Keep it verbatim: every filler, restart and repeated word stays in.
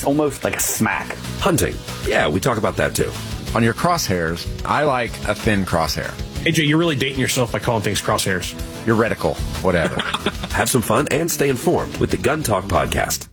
almost like a smack. Hunting. Yeah, we talk about that too. On your crosshairs, I like a thin crosshair. A J, you're really dating yourself by calling things crosshairs. Your reticle, whatever. Have some fun and stay informed with the Gun Talk Podcast.